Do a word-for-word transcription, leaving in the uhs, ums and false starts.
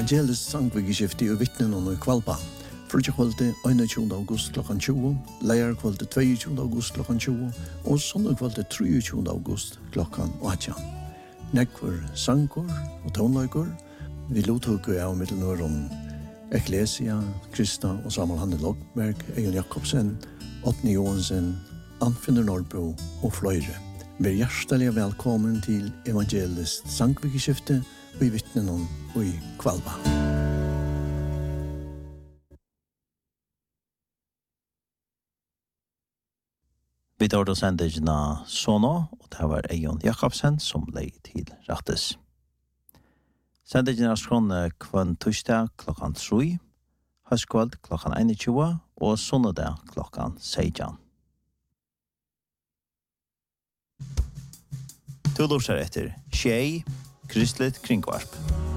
Evangelisk sangvikeskifte i vittnen og i Kvalpa. Frutjekvalde einogtjúgunda august klokkan tjúgu, leierkvalde tveiogtjúgunda august klokkan tjúgu og sondagkvalde treogtjúgunda august klokkan átjan. Nekkur sangur og tónleikur, vi lottugu av middelnøren Ecclesia, Krista og Samuel Hanne Logberg, Egil Jakobsen, Otni Johansen, Anfinnur Norrbo og fløyre. Vær hjertelig velkommen til Evangelisk sangvikeskifte og i vittnen og i Kvalpa. Vi tar då sendegna Sono, og det var Eion Jakobsen som lei til rattes. Sendegna skråne kvann torsdag klokkan tre, høstkveld klokkan einogtjúgu og sonnedag klokkan seksten. Du lurer etter Tjei, Kristelig Kringvarp.